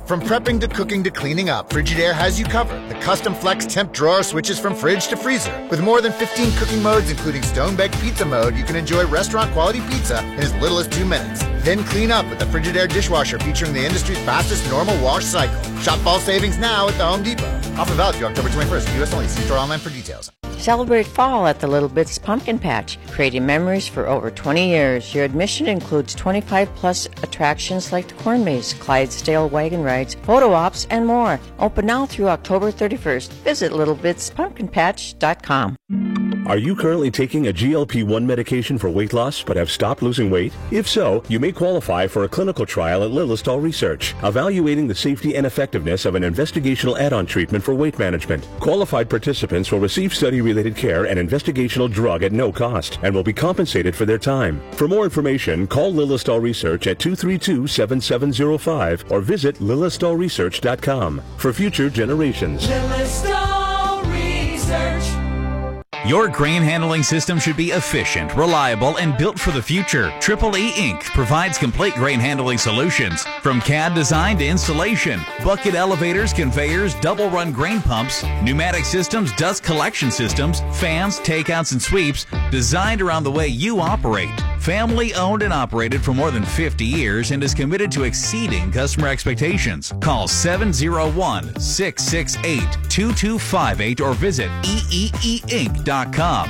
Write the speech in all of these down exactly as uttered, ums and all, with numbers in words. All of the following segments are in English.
From prepping to cooking to cleaning up, Frigidaire has you covered. The custom flex temp drawer switches from fridge to freezer. With more than fifteen cooking modes, including stone-baked pizza mode, you can enjoy restaurant-quality pizza in as little as two minutes. Then clean up with the Frigidaire dishwasher featuring the industry's fastest normal wash cycle. Shop fall savings now at the Home Depot. Offer valid through October twenty-first. U S only. See store online for details. Celebrate fall at the Little Bits Pumpkin Patch, creating memories for over twenty years. Your admission includes twenty-five plus attractions like the Corn Maze, Clydesdale wagon rides, photo ops, and more. Open now through October thirty-first. Visit little bits pumpkin patch dot com. Are you currently taking a G L P one medication for weight loss but have stopped losing weight? If so, you may qualify for a clinical trial at Lilistol Research, evaluating the safety and effectiveness of an investigational add-on treatment for weight management. Qualified participants will receive study-related care and investigational drug at no cost and will be compensated for their time. For more information, call Lilistol Research at two three two, seven seven zero five or visit lilistol research dot com. For future generations. Lilistol Research. Your grain handling system should be efficient, reliable, and built for the future. Triple E Incorporated provides complete grain handling solutions, from C A D design to installation, bucket elevators, conveyors, double-run grain pumps, pneumatic systems, dust collection systems, fans, takeouts, and sweeps, designed around the way you operate. Family owned and operated for more than fifty years and is committed to exceeding customer expectations. Call seven oh one, six six eight, two two five eight or visit E E E Inc dot com.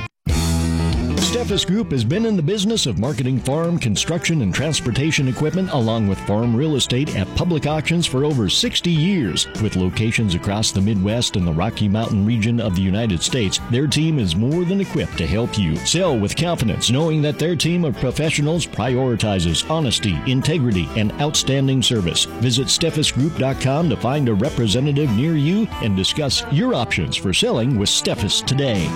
Steffes Group has been in the business of marketing farm, construction, and transportation equipment along with farm real estate at public auctions for over sixty years. With locations across the Midwest and the Rocky Mountain region of the United States, their team is more than equipped to help you sell with confidence, knowing that their team of professionals prioritizes honesty, integrity, and outstanding service. Visit steffes group dot com to find a representative near you and discuss your options for selling with Steffes today.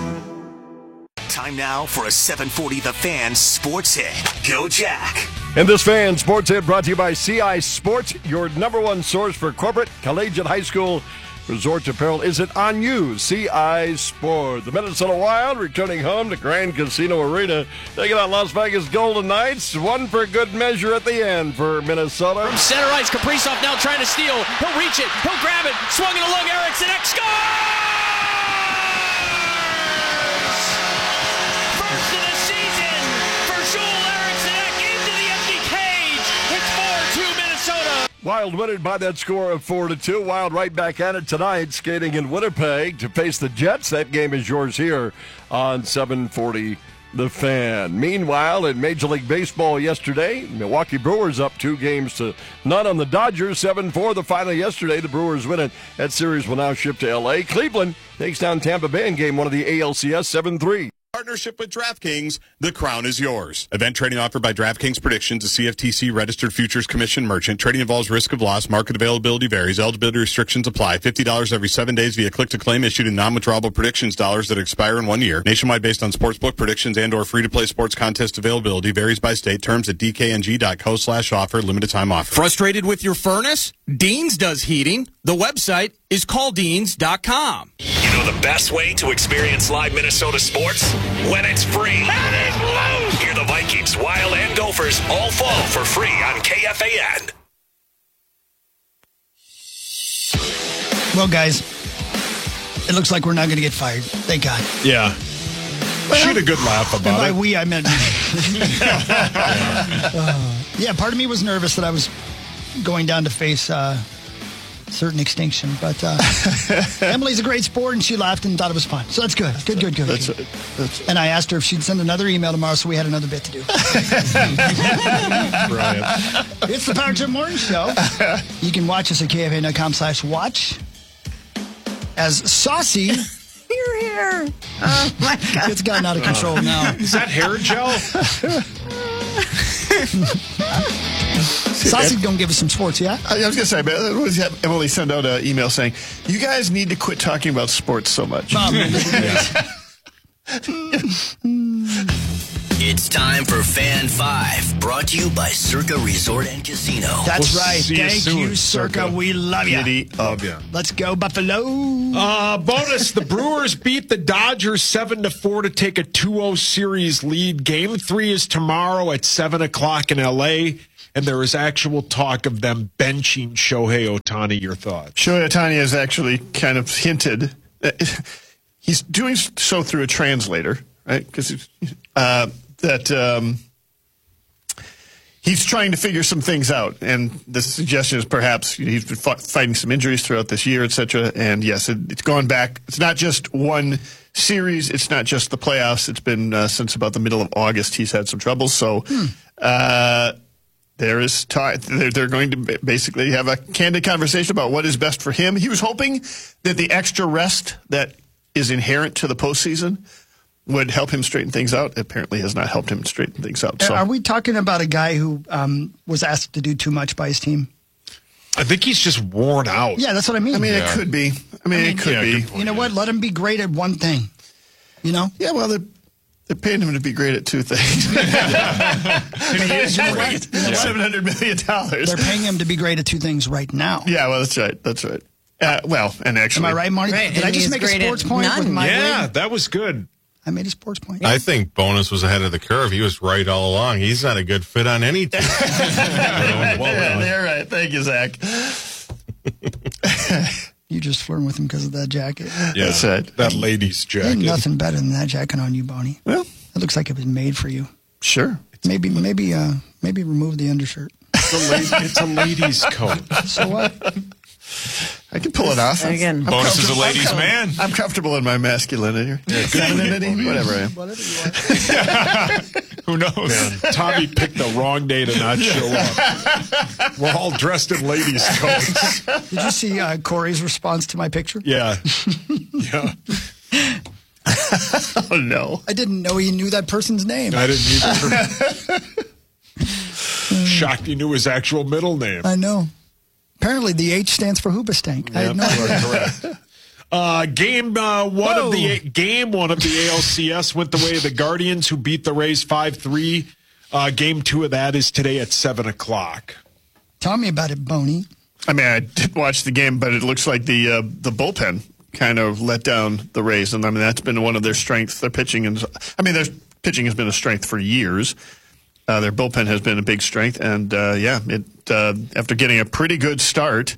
Time now for a seven forty The Fan Sports Hit. Go Jack. And this Fan Sports Hit brought to you by C I Sports, your number one source for corporate, collegiate, high school, resort apparel. Is it on you? C I Sport. The Minnesota Wild returning home to Grand Casino Arena, taking on Las Vegas Golden Knights. One for good measure at the end for Minnesota. From center ice, Kaprizov now trying to steal. He'll reach it. He'll grab it. Swung in a lug. Eriksson Ek scores! First of the season for Joel Eriksson Ek into the empty cage. It's four two Minnesota. Wild winning by that score of four to two. Wild right back at it tonight, skating in Winnipeg to face the Jets. That game is yours here on seven forty The Fan. Meanwhile, in Major League Baseball yesterday, Milwaukee Brewers up two games to none on the Dodgers. seven four the final yesterday. The Brewers win it. That series will now ship to L A. Cleveland takes down Tampa Bay in game one of the A L C S seven three. Partnership with DraftKings, the crown is yours. Event trading offered by DraftKings Predictions, a C F T C registered futures commission merchant. Trading involves risk of loss. Market availability varies. Eligibility restrictions apply. fifty dollars every seven days via click-to-claim issued in non-withdrawable predictions dollars that expire in one year. Nationwide based on sportsbook predictions and or free-to-play sports contest availability. Varies by state. Terms at d k n g dot co slash offer. Limited time offer. Frustrated with your furnace? Deans does heating. The website is call deans dot com. You know the best way to experience live Minnesota sports? When it's free. Let it loose! Hear the Vikings, Wild, and Gophers all fall for free on K F A N. Well, guys, it looks like we're not going to get fired. Thank God. Yeah. Well, she had a good laugh about and by it. we, I meant uh, yeah, part of me was nervous that I was going down to face uh, certain extinction, but uh, Emily's a great sport, and she laughed and thought it was fun. So that's good. Good, good, good. That's, good. that's, and I asked her if she'd send another email tomorrow, so we had another bit to do. Brilliant. It's the Power Trip Morning Show. You can watch us at K F A N dot com slash watch. As Saucy... You're here. Oh, my God. It's gotten out of control now. Is that hair gel? Saucy's going to give us some sports, yeah? I was going to say, but let's have Emily send out an email saying, you guys need to quit talking about sports so much. Um, It's time for Fan five, brought to you by Circa Resort and Casino. That's We'll right. see you Thank soon, you, Circa. Circa. We love you. Giddy up. Yeah. Let's go, Buffalo. Uh, bonus, the Brewers beat the Dodgers seven to four to take a two oh series lead. Game three is tomorrow at seven o'clock in L A. and there is actual talk of them benching Shohei Ohtani. Your thoughts? Shohei Ohtani has actually kind of hinted. He's doing so through a translator, right? Because uh, that um, he's trying to figure some things out, and the suggestion is perhaps he's been f- fighting some injuries throughout this year, et cetera. And yes, it, it's gone back. It's not just one series. It's not just the playoffs. It's been uh, since about the middle of August he's had some trouble. So hmm. uh, there is t- they're, they're going to basically have a candid conversation about what is best for him. He was hoping that the extra rest that is inherent to the postseason would help him straighten things out. Apparently has not helped him straighten things out. So. Are we talking about a guy who um, was asked to do too much by his team? I think he's just worn out. Yeah, that's what I mean. I mean, yeah. it could be. I mean, I mean it could yeah, be. Point, you know yeah. what? Let him be great at one thing. You know? Yeah, well, they're, they're paying him to be great at two things. And he is right. seven hundred million dollars. They're paying him to be great at two things right now. Yeah, well, that's right. That's right. Uh, well, and actually. Am I right, Marty? Right, Did I just make a sports point? With my yeah, grade? that was good. I made a sports point. I think Bonus was ahead of the curve. He was right all along. He's not a good fit on any team. well, yeah, you're right. Thank you, Zach. You just flirting with him because of that jacket. Yeah, that's it. That lady's jacket. Ain't nothing better than that jacket on you, Bonnie. Well, it looks like it was made for you. Sure. Maybe, maybe, uh, maybe remove the undershirt. It's a, lady, it's a lady's coat. So what? I can pull it off. Again, Bonus is a ladies' I'm man. I'm comfortable in my masculinity, yeah, femininity, whatever I am. Whatever you are. Who knows? Man, Tommy picked the wrong day to not show up. We're all dressed in ladies' coats. Did you see uh, Corey's response to my picture? Yeah. Yeah. Oh, no. I didn't know he knew that person's name. I didn't either. Shocked he knew his actual middle name. I know. Apparently, the H stands for Hoobastank. Yep. I had no idea. Correct. Uh, game uh, one Whoa. of the game one of the A L C S went the way of the Guardians, who beat the Rays five three. Uh, game two of that is today at seven o'clock. Tell me about it, Boney. I mean, I did watch the game, but it looks like the uh, the bullpen kind of let down the Rays, and I mean that's been one of their strengths. Their pitching is, I mean, their pitching has been a strength for years. Uh, their bullpen has been a big strength, and uh, yeah, it uh, after getting a pretty good start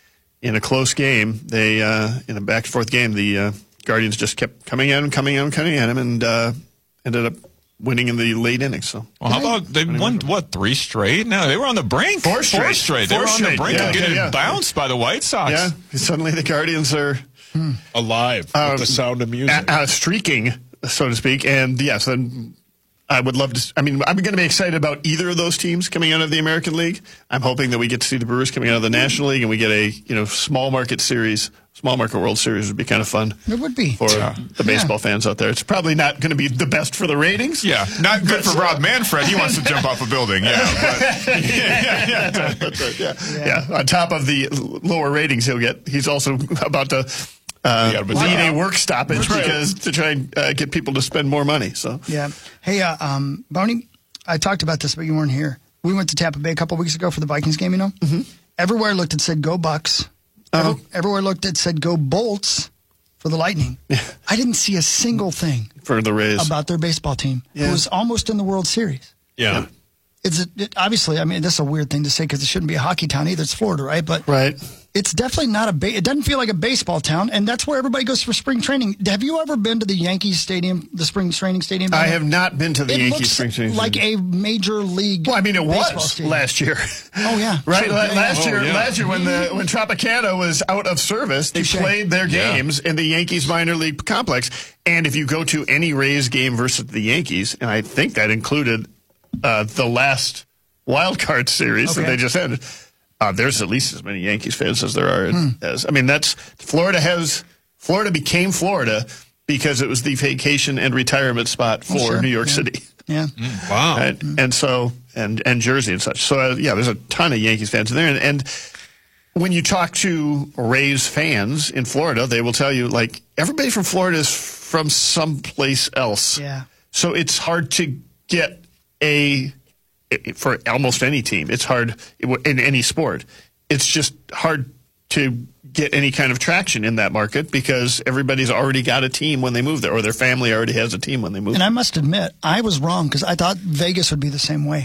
in a close game, they uh, in a back and forth game, the uh, Guardians just kept coming at him, coming at him, coming at him, and uh, ended up winning in the late innings. So, well, how about they won what three straight? No, they were on the brink. Four straight. Four straight. They Four were on straight. the brink yeah, of getting yeah, yeah. bounced by the White Sox. Yeah, suddenly the Guardians are hmm. alive um, with the sound of music, uh, streaking, so to speak. And yes, then. I would love to. I mean, I'm going to be excited about either of those teams coming out of the American League. I'm hoping that we get to see the Brewers coming out of the National League, and we get a you know small market series, small market World Series would be kind of fun. It would be for yeah. the baseball yeah. fans out there. It's probably not going to be the best for the ratings. Yeah, not good for Rob Manfred. He wants to jump off a building. Yeah, but, yeah, yeah, yeah, that's right, yeah. yeah. yeah. On top of the lower ratings he'll get, he's also about to. Uh, lead a work stoppage because to try and uh, get people to spend more money. So yeah. Hey, uh, um, Boney, I talked about this, but you weren't here. We went to Tampa Bay a couple weeks ago for the Vikings game. You know, mm-hmm. everywhere I looked, it said "Go Bucks." Uh-huh. Every, everywhere I looked, it said "Go Bolts" for the Lightning. Yeah. I didn't see a single thing for the Rays about their baseball team, yeah. who was almost in the World Series. Yeah. It's a, it, obviously, I mean, this is a weird thing to say because it shouldn't be a hockey town either. It's Florida, right? But right. It's definitely not a ba- it doesn't feel like a baseball town, and that's where everybody goes for spring training. Have you ever been to the Yankees Stadium, the spring training stadium? I have not been to the it Yankees looks spring training like stadium. a major league. Well, I mean, it was stadium. last year. Oh yeah, right. True. La- Yeah, last yeah. year, Oh, yeah. last year when the when Tropicana was out of service, they Touché. played their Yeah. games in the Yankees minor league complex. And if you go to any Rays game versus the Yankees, and I think that included uh, the last wild card series Okay. that they just ended. Uh, there's at least as many Yankees fans as there are. Hmm. As I mean, that's Florida has Florida became Florida because it was the vacation and retirement spot for Oh, sure. New York Yeah. City. Yeah. Mm, wow. Right? Mm. And so and and Jersey and such. So uh, yeah, there's a ton of Yankees fans in there. And, and when you talk to Rays fans in Florida, they will tell you like everybody from Florida is from someplace else. Yeah. So it's hard to get a. For almost any team, it's hard in any sport. It's just hard to get any kind of traction in that market because everybody's already got a team when they move there, or their family already has a team when they move. And I must admit, I was wrong because I thought Vegas would be the same way.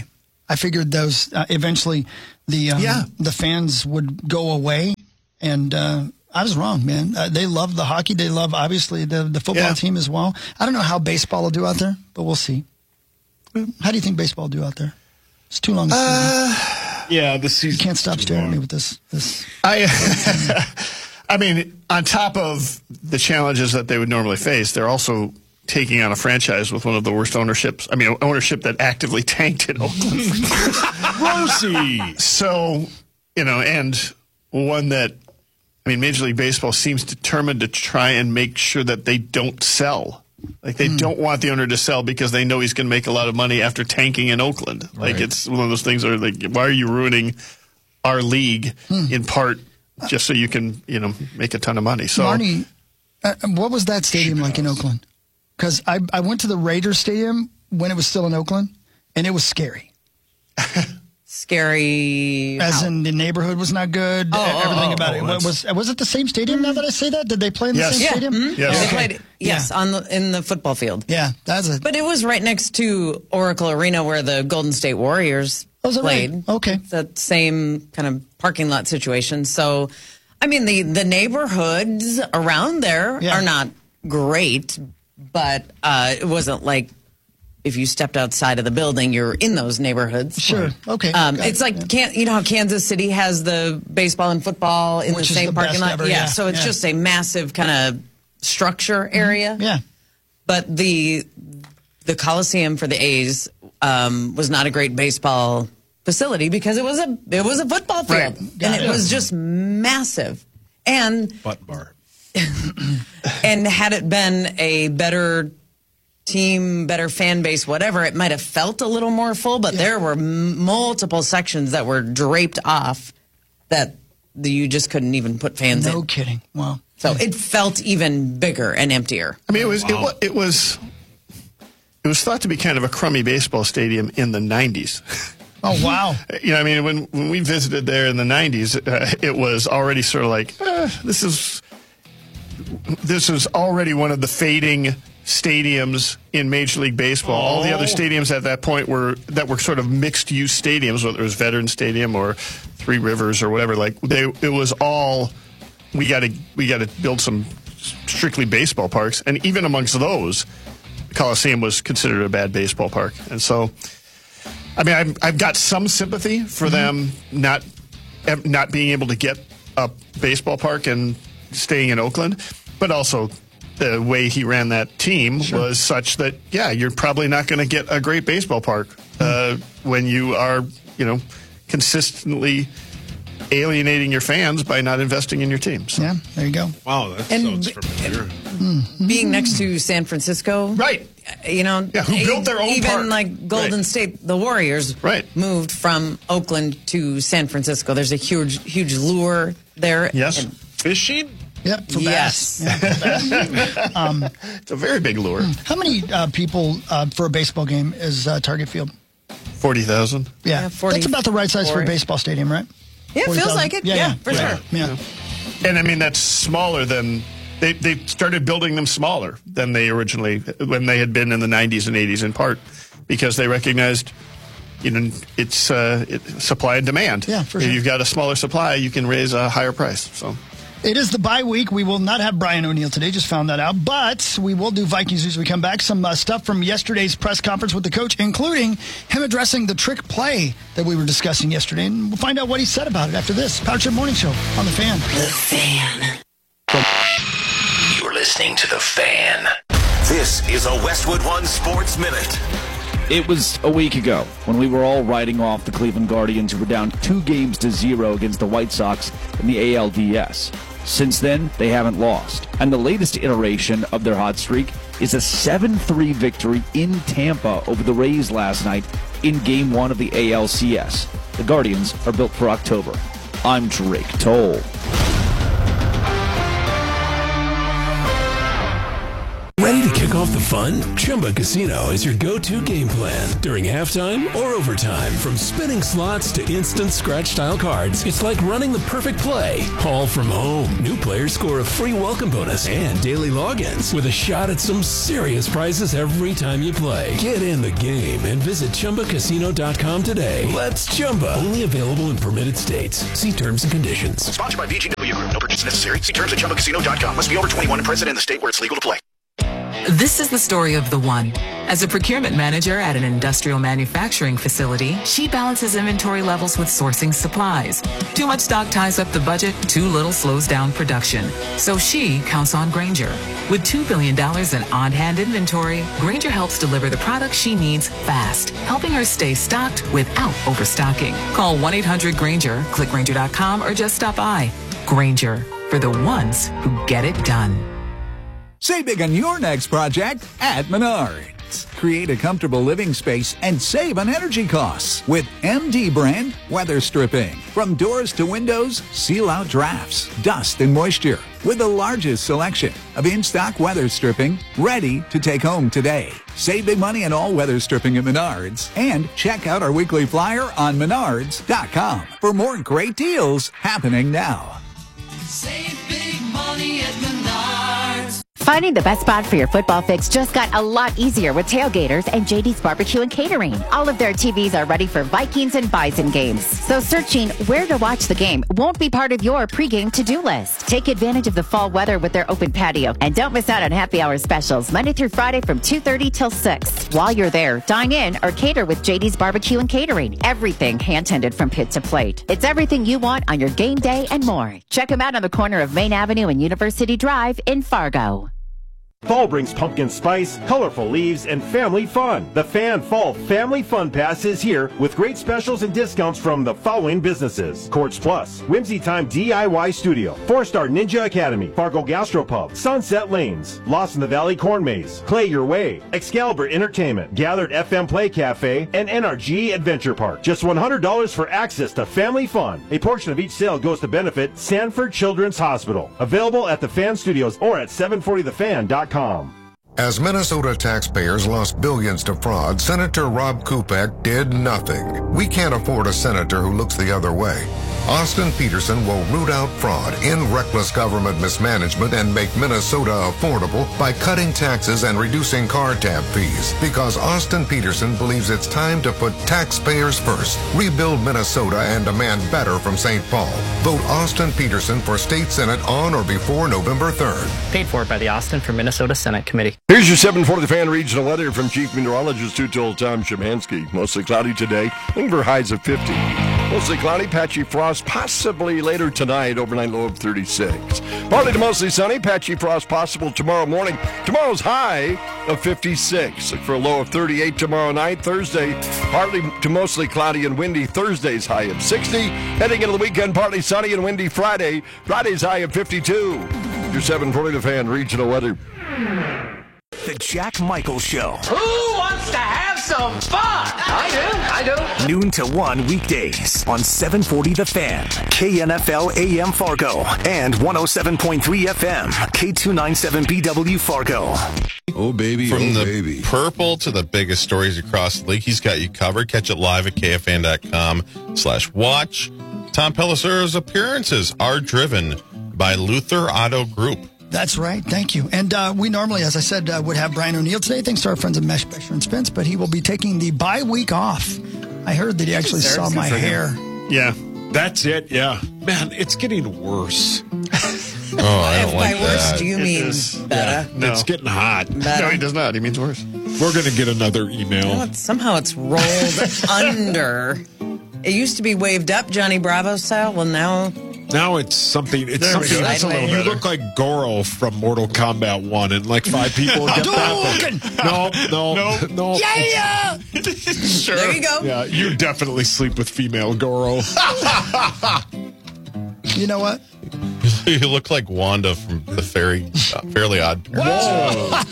I figured those uh, eventually the um, Yeah. the fans would go away, and uh, I was wrong, man. Uh, they love the hockey. They love obviously the the football Yeah. team as well. I don't know how baseball will do out there, but we'll see. How do you think baseball will do out there? It's too long. A season. Uh, yeah, the season. You can't stop staring at me with this. This. I, I mean, on top of the challenges that they would normally face, they're also taking on a franchise with one of the worst ownerships. I mean, ownership that actively tanked in Oakland. Rosie. So, you know, and one that, I mean, Major League Baseball seems determined to try and make sure that they don't sell. Like, they mm. don't want the owner to sell because they know he's going to make a lot of money after tanking in Oakland. Like, Right. it's one of those things where, like, why are you ruining our league mm. in part just so you can, you know, make a ton of money? So, Marnie, uh, what was that stadium like in Oakland? Because I, I went to the Raiders Stadium when it was still in Oakland, and it was scary. Scary. As how? in the neighborhood was not good. Oh, everything oh, about oh, it. that's- Was was it the same stadium? Now that I say that, did they play in the Yes. same Yeah. stadium? Mhm. Yes. They Okay. played, yes, Yeah. on the in the football field. Yeah, that's it. But it was right next to Oracle Arena where the Golden State Warriors Oh, is that right? played. Okay. It's that same kind of parking lot situation. So, I mean, the, the neighborhoods around there Yeah. are not great, but uh, it wasn't like if you stepped outside of the building, you're in those neighborhoods. Sure. Okay. Um, Got it's it. like, Yeah. can, you know how Kansas City has the baseball and football in Which the is same the parking best lot? ever, yeah, yeah, so it's yeah. just a massive kind of structure area. Yeah. But the the Coliseum for the A's um, was not a great baseball facility because it was a it was a football field, Right. Got and it it. was just massive. And Butt bar. and had it been a better team, better fan base, whatever, it might have felt a little more full. But there were m- multiple sections that were draped off that the, you just couldn't even put fans No in. kidding. Wow. So it felt even bigger and emptier. I mean, it was, it was it was it was thought to be kind of a crummy baseball stadium in the nineties. Oh, wow. You know, I mean, when when we visited there in the nineties, uh, it was already sort of like uh, this is this is already one of the fading stadiums in Major League Baseball. All the other stadiums at that point were that were sort of mixed use stadiums, whether it was Veterans Stadium or Three Rivers or whatever. Like they, it was all we got to we got to build some strictly baseball parks, and even amongst those, the Coliseum was considered a bad baseball park, and so. I mean, I've, I've got some sympathy for them not not being able to get a baseball park and staying in Oakland, but also the way he ran that team was such that, yeah, you're probably not going to get a great baseball park uh, when you are, you know, consistently alienating your fans by not investing in your team. So. Yeah, there you go. Wow, that And sounds familiar. Being next to San Francisco, right? You know, Yeah, who built their own even park. like Golden Right. State, the Warriors, Right. moved from Oakland to San Francisco. There's a huge, huge lure there. Yes. And- Fishing? Yep. For Yes. bass. Yeah, for bass. um, It's a very big lure. how many uh, people uh, for a baseball game is uh, Target Field? forty thousand. Yeah, Yeah, forty, that's about the right size for a forty. baseball stadium, right? Yeah, it feels forty thousand. like it. Yeah, for yeah, sure. Yeah. And I mean, that's smaller than they they started building them smaller than they originally when they had been in the nineties and eighties in part because they recognized, you know, it's uh, it, supply and demand. Yeah, for If sure. you've got a smaller supply, you can raise a higher price. So. It is the bye week. We will not have Brian O'Neill today. Just found that out. But we will do Vikings news when we come back. Some uh, stuff from yesterday's press conference with the coach, including him addressing the trick play that we were discussing yesterday. And we'll find out what he said about it after this. Power Trip Morning Show on The Fan. The Fan. You're listening to The Fan. This is a Westwood One Sports Minute. It was a week ago when we were all writing off the Cleveland Guardians, who were down two games to zero against the White Sox in the A L D S. Since then, they haven't lost. And the latest iteration of their hot streak is a seven three victory in Tampa over the Rays last night in Game one of the A L C S. The Guardians are built for October. I'm Drake Toll. Ready to kick off the fun? Chumba Casino is your go-to game plan during halftime or overtime. From spinning slots to instant scratch-style cards, it's like running the perfect play, all from home. New players score a free welcome bonus and daily logins with a shot at some serious prizes every time you play. Get in the game and visit Chumba Casino dot com today. Let's Chumba. Only available in permitted states. See terms and conditions. Sponsored by V G W Group. No purchase necessary. See terms at Chumba Casino dot com. Must be over twenty-one and present in the state where it's legal to play. This is the story of the one. As a procurement manager at an industrial manufacturing facility, she balances inventory levels with sourcing supplies. Too much stock ties up the budget, too little slows down production. So she counts on Grainger. With two billion dollars in on-hand inventory, Grainger helps deliver the products she needs fast, helping her stay stocked without overstocking. Call one eight hundred Grainger, click Grainger dot com, or just stop by. Grainger, for the ones who get it done. Save big on your next project at Menards. Create a comfortable living space and save on energy costs with M D brand weather stripping. From doors to windows, seal out drafts, dust, and moisture with the largest selection of in-stock weather stripping ready to take home today. Save big money on all weather stripping at Menards and check out our weekly flyer on menards dot com for more great deals happening now. Save big money at Menards. Finding the best spot for your football fix just got a lot easier with Tailgaters and J D's Barbecue and Catering. All of their T Vs are ready for Vikings and Bison games. So searching where to watch the game won't be part of your pregame to-do list. Take advantage of the fall weather with their open patio. And don't miss out on happy hour specials Monday through Friday from two thirty till six. While you're there, dine in or cater with J D's Barbecue and Catering. Everything hand-tended from pit to plate. It's everything you want on your game day and more. Check them out on the corner of Main Avenue and University Drive in Fargo. Fall brings pumpkin spice, colorful leaves, and family fun. The Fan Fall Family Fun Pass is here with great specials and discounts from the following businesses: Quartz Plus, Whimsy Time D I Y Studio, Four Star Ninja Academy, Fargo Gastropub, Sunset Lanes, Lost in the Valley Corn Maze, Play Your Way, Excalibur Entertainment, Gathered F M Play Cafe, and N R G Adventure Park. Just one hundred dollars for access to family fun. A portion of each sale goes to benefit Sanford Children's Hospital. Available at the Fan Studios or at seven forty the fan dot com. As Minnesota taxpayers lost billions to fraud, Senator Rob Kupek did nothing. We can't afford a senator who looks the other way. Austin Peterson will root out fraud, end reckless government mismanagement, and make Minnesota affordable by cutting taxes and reducing car tab fees. Because Austin Peterson believes it's time to put taxpayers first, rebuild Minnesota, and demand better from Saint Paul. Vote Austin Peterson for State Senate on or before November third. Paid for by the Austin for Minnesota Senate Committee. Here's your seven forty The Fan regional weather from Chief Meteorologist Two-Tool Tom Szymanski. Mostly cloudy today, looking for highs of fifty. Mostly cloudy, patchy frost, possibly later tonight, overnight low of thirty-six. Partly to mostly sunny, patchy frost possible tomorrow morning. Tomorrow's high of fifty-six. Look for a low of thirty-eight tomorrow night. Thursday, partly to mostly cloudy and windy. Thursday's high of sixty. Heading into the weekend, partly sunny and windy Friday. Friday's high of fifty-two. Your seven forty The Fan regional weather. The Jack Michael Show. Who wants to have some fun? I do, I do. Noon to one weekdays on seven forty The Fan, K N F L A M Fargo, and one oh seven point three F M, K two ninety-seven B W Fargo. Oh, baby, From oh, the baby. purple to the biggest stories across the league, he's got you covered. Catch it live at K F N dot com slash watch. Tom Pelissera's appearances are driven by Luther Auto Group. That's right. Thank you. And uh, we normally, as I said, uh, would have Brian O'Neill today, thanks to our friends at Mesh, Becher, and Spence, but he will be taking the bye week off. I heard that he actually saw my hair. Yeah. That's it, yeah. Man, it's getting worse. Oh, I don't like By worse, that. do you It mean is. better? Yeah, It's getting hot. Better. No, he does not. He means worse. We're going to get another email. Well, it's- somehow it's rolled under. It used to be waved up, Johnny Bravo style. Well, now Now it's something. It's There we something. go. That's a little you better. look like Goro from Mortal Kombat One, and like five people get that. No, no, no, no. Yeah! Sure. There you go. Yeah, you definitely sleep with female Goro. You know what? You look like Wanda from the Fairy, uh, Fairly Odd Parents.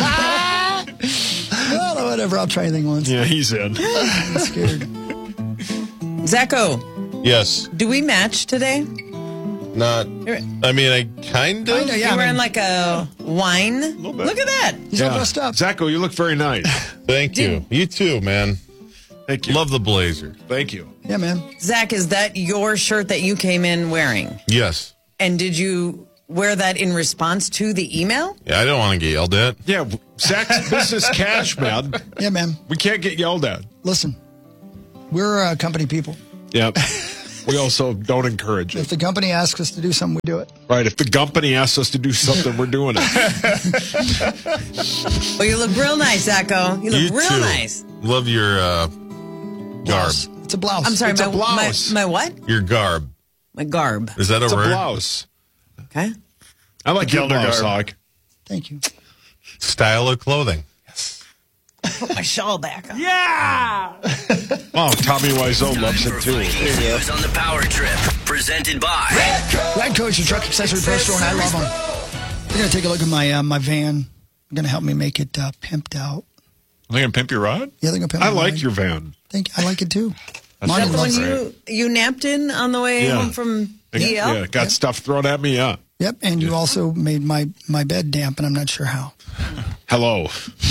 Well, whatever. I'll try anything once. Yeah, he's in. I'm scared. Zacho, Yes. do we match today? Not. I mean, I kind of. Kinda, yeah, You're wearing like a wine. Look at that. He's all dressed up. Zacho, you look very nice. Thank you. You too, man. Thank you. Love the blazer. Thank you. Yeah, man. Zach, is that your shirt that you came in wearing? Yes. And did you wear that in response to the email? Yeah, I don't want to get yelled at. Yeah, Zach's business cash, man. Yeah, man. We can't get yelled at. Listen, we're uh, company people. Yep. We also don't encourage it. If the company asks us to do something, we do it. Right. If the company asks us to do something, we're doing it. Well, you look real nice, Zacho. You look You real too. nice. Love your uh, garb. It's a blouse. I'm sorry, It's my, a blouse. my my what? Your garb. My garb. Is that a It's a word? blouse. Okay. I like your Gelder blouse, garb. Hog. Thank you. Style of clothing. Put my shawl back on. Yeah! Oh, Tommy Wiseau loves it too. News on the Power Trip, presented by Red Coach, the truck accessory pro store, and I love them. They're going to take a look at my uh, my van. They're going to help me make it uh, pimped out. They're going to pimp your rod? Yeah, they're going to pimp I my like ride. your van. Thank you. I like it too. That's Is that the one great. you, you napped in on the way Yeah. home from D L? Yeah, got stuff thrown at me, yeah. Yep, and you also made my, my bed damp, and I'm not sure how. Hello.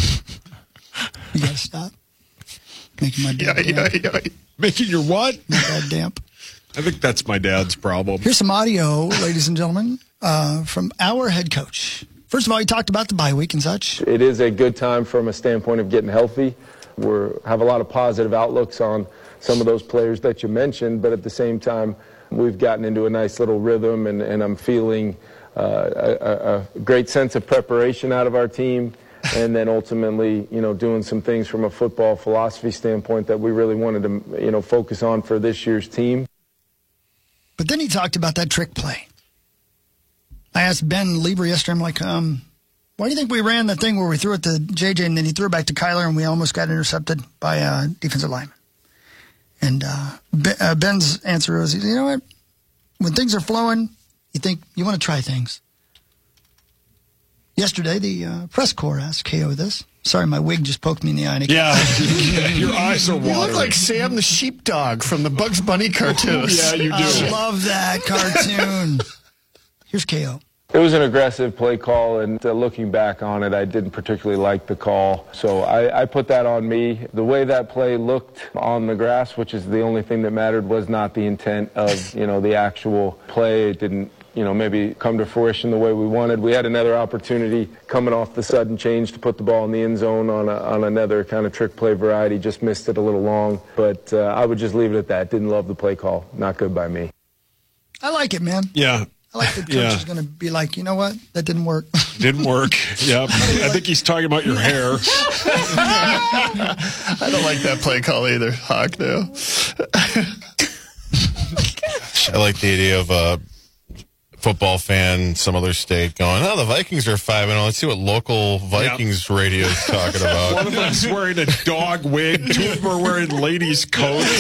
You got to stop making my bed Yeah, damp. yeah, yeah. Making your what? My bed damp. I think that's my dad's problem. Here's some audio, ladies and gentlemen, uh, from our head coach. First of all, he talked about the bye week and such. It is a good time from a standpoint of getting healthy. We have a lot of positive outlooks on some of those players that you mentioned, but at the same time, we've gotten into a nice little rhythm, and, and I'm feeling uh, a, a great sense of preparation out of our team, and then ultimately, you know, doing some things from a football philosophy standpoint that we really wanted to, you know, focus on for this year's team. But then he talked about that trick play. I asked Ben Lieber yesterday, I'm like, um, why do you think we ran the thing where we threw it to J J and then he threw it back to Kyler and we almost got intercepted by a defensive lineman? And uh, ben, uh, Ben's answer was, you know what? When things are flowing, you think you want to try things. Yesterday, the uh, press corps asked K O this. Sorry, my wig just poked me in the eye. And Yeah, your eyes are watering. You look like Sam the sheepdog from the Bugs Bunny cartoons. Yeah, you do. I love that cartoon. Here's K O. It was an aggressive play call, and uh, looking back on it, I didn't particularly like the call. So I, I put that on me. The way that play looked on the grass, which is the only thing that mattered, was not the intent of, you know, the actual play. It didn't, you know, maybe come to fruition the way we wanted. We had another opportunity coming off the sudden change to put the ball in the end zone on, a, on another kind of trick play variety. Just missed it a little long. But uh, I would just leave it at that. Didn't love the play call. Not good by me. I like it, man. Yeah. I like that coach Yeah. is going to be like, you know what? That didn't work. Didn't work. Yep. I think he's talking about your hair. I don't like that play call either, Hawk, though. I like the idea of a football fan, some other state going, oh, the Vikings are five and oh. Let's see what local Vikings radio is talking about. One of them's wearing a dog wig. Two of them are wearing ladies' coats.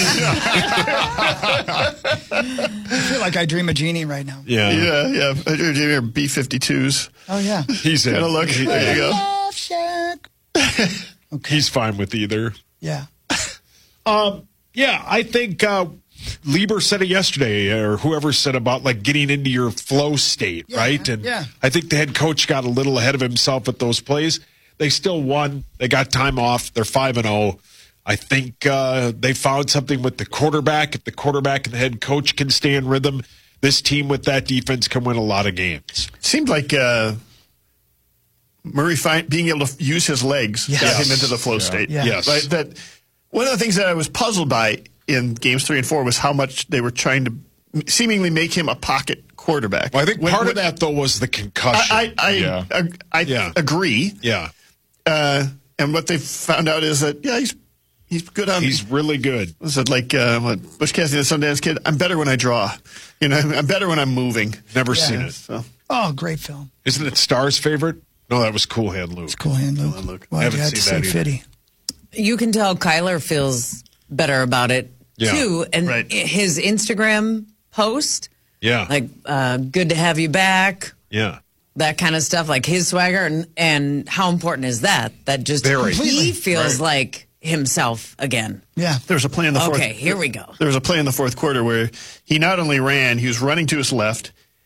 I feel like I dream a genie right now. Yeah. Yeah, yeah. I do your B fifty-twos. Oh, yeah. He's in. Kind of look. He- There you go. Love Shack. He's fine with either. Yeah. Um, yeah, I think uh, Lieber said it yesterday, or whoever said about like getting into your flow state, Yeah, right? And yeah. I think the head coach got a little ahead of himself with those plays. They still won. They got time off. They're five and zero. I think uh, they found something with the quarterback. If the quarterback and the head coach can stay in rhythm, this team with that defense can win a lot of games. Seemed like uh, Murray find, being able to use his legs Yes. got him into the flow Yeah. state. Yeah. Yes. Right? That one of the things that I was puzzled by in games three and four was how much they were trying to seemingly make him a pocket quarterback. Well, I think When- part when- of that though was the concussion. I I, I, yeah. I, I Yeah. agree. yeah. Uh, and what they found out is that yeah, he's he's good on. He's really good. Was it like uh, what Bush Cassidy, the Sundance Kid? I'm better when I draw. You know, I'm better when I'm moving. Never Yeah. seen it. So Oh, great film. Isn't it Star's favorite? No, that was Cool Hand Luke. It's cool hand, Luke. Hand, Luke. Well, I haven't you had to seen say that either. Fitty. You can tell Kyler feels better about it Yeah. too. And Right. i- his Instagram post, Yeah. like, uh, good to have you back, yeah. that kind of stuff, like his swagger. And, and how important is that? That just Very. he Completely. feels Right. like himself again. Yeah. there was a play in the fourth. Okay, here we go. There was a play in the fourth quarter where he not only ran, he was running to his left.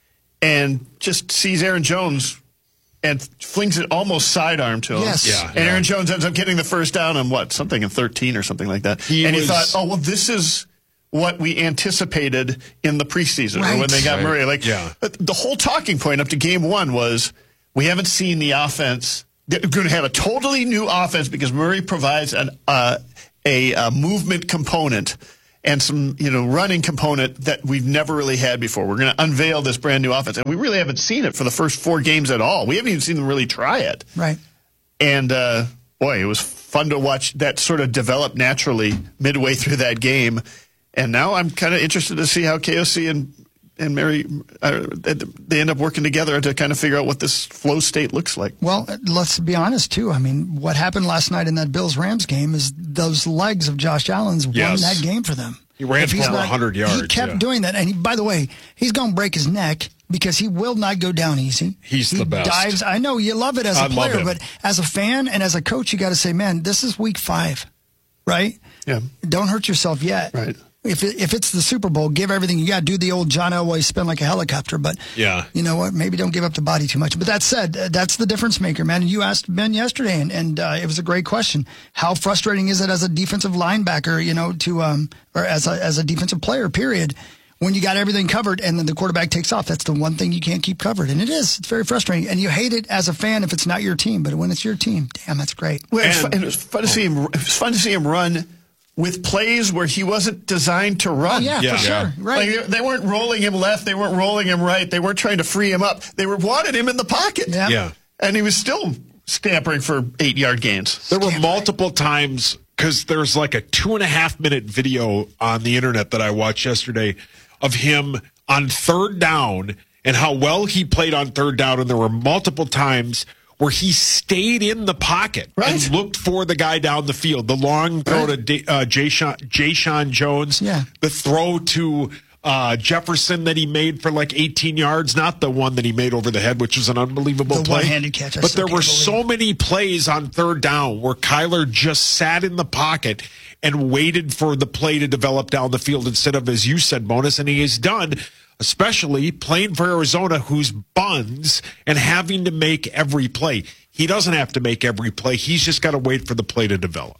and just sees Aaron Jones and flings it almost sidearm to him. Yes. Yeah, and yeah. Aaron Jones ends up getting the first down on what? Something in thirteen or something like that. He and was- he thought, oh, well, this is what we anticipated in the preseason Right. or when they got Right. Murray. Like, Yeah. the whole talking point up to game one was we haven't seen the offense. They're going to have a totally new offense because Murray provides an uh, a, a movement component and some, you know, running component that we've never really had before. We're going to unveil this brand new offense, and we really haven't seen it for the first four games at all. We haven't even seen them really try it. Right. And uh, boy, it was fun to watch that sort of develop naturally midway through that game. And now I'm kind of interested to see how K O C and and Mary uh, they end up working together to kind of figure out what this flow state looks like. Well, let's be honest, too. I mean, what happened last night in that Bills-Rams game is those legs of Josh Allen's Yes. won that game for them. He ran If for he's over not- one hundred yards. He kept yeah. doing that. And he, by the way, he's going to break his neck because he will not go down easy. He's he the best. Dives. I know you love it as a I love player, him. but as a fan and as a coach, you got to say, man, this is week five, right? Yeah. Don't hurt yourself yet. Right. If it, if it's the Super Bowl, give everything you got. Do the old John Elway spin like a helicopter. But Yeah. you know what? Maybe don't give up the body too much. But that said, uh, that's the difference maker, man. And you asked Ben yesterday, and, and uh, it was a great question. How frustrating is it as a defensive linebacker, you know, to um or as a as a defensive player, period, when you got everything covered and then the quarterback takes off? That's the one thing you can't keep covered, and it is. It's very frustrating, and you hate it as a fan if it's not your team. But when it's your team, damn, that's great. Well, it was fun, and it was fun to see him. It was fun to see him run with plays where he wasn't designed to run. Oh, yeah, Yeah. for sure. Yeah. Right. Like, they weren't rolling him left. They weren't rolling him right. They weren't trying to free him up. They were wanted him in the pocket. Yeah. Yeah. And he was still scampering for eight yard gains. There were multiple times because there's like a two and a half minute video on the internet that I watched yesterday of him on third down and how well he played on third down. And there were multiple times where he stayed in the pocket Right. and looked for the guy down the field. The long throw Right. to D- uh, Jayshon, Jayshon Jones. Yeah. The throw to uh, Jefferson that he made for like eighteen yards, not the one that he made over the head, which was an unbelievable The play. one-handed catch, I But still there were can't believe so it. many plays on third down where Kyler just sat in the pocket and waited for the play to develop down the field instead of, as you said, bonus, and he has done, especially playing for Arizona, who's buns and having to make every play. He doesn't have to make every play. He's just got to wait for the play to develop.